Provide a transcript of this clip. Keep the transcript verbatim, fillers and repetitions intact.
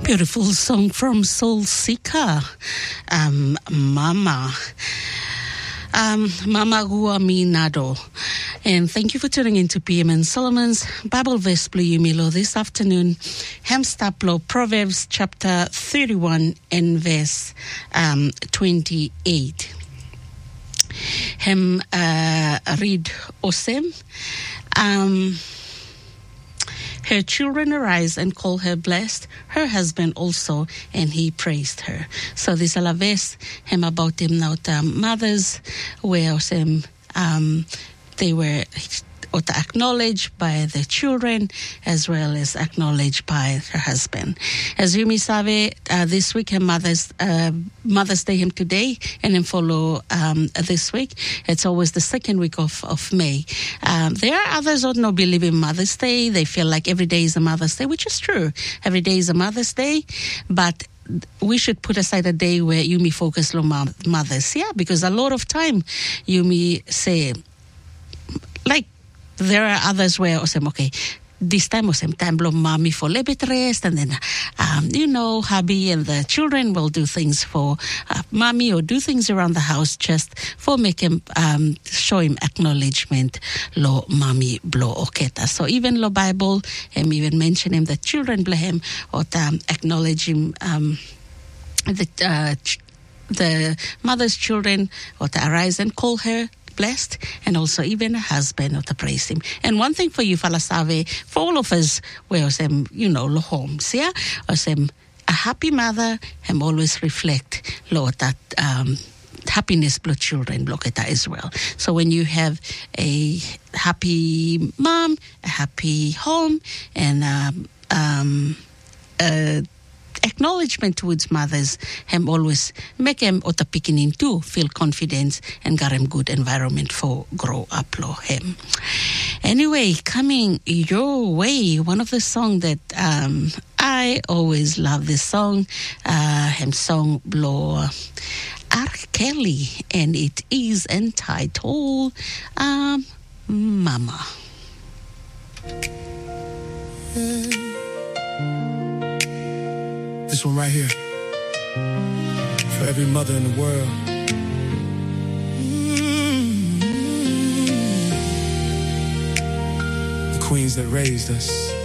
Beautiful song from Soul Seeker, um, Mama. Um, Mama Guaminado. And thank you for tuning in to P M and Solomon's Bible Verse Blue Yumilo this afternoon. Hemstaplo, Proverbs chapter thirty-one and verse um, twenty-eight. Hem uh, read Osem. Um, Her children arise and call her blessed, her husband also, and he praised her. So this alaves him about him now um, mothers where um, they were acknowledged by the children as well as acknowledged by her husband. As you may sabe, uh, this week her mother's uh, Mother's Day him today and then follow um, this week. It's always the second week of, of May. Um, there are others who don't believe in Mother's Day. They feel like every day is a Mother's Day, which is true. Every day is a Mother's Day, but we should put aside a day where you may focus on mothers, yeah, because a lot of time you may say, like, there are others where, okay, this time was time blow mommy for a little bit rest, and then, um, you know, hubby and the children will do things for uh, mommy or do things around the house just for make him, um, show him acknowledgement, lo mommy blow oketa. So even lo Bible, him even mention him that children bless him or um, acknowledge him, um, the, uh, ch- the mother's children or to arise and call her blessed, and also even a husband or to praise him. And one thing for you, Falasave, for all of us, where some, you know, lo homes, yeah, or some a happy mother, and always reflect, Lord, that um, happiness blow children block it as well. So when you have a happy mom, a happy home, and um, um, a acknowledgement towards mothers, hem always make them ota picking too feel confidence and got them good environment for grow up lo hem. Anyway, coming your way, one of the song that um, I always love this song, uh, hem song blow R. Kelly, and it is entitled um, Mama. Mm. This one right here, for every mother in the world. Mm-hmm. The queens that raised us.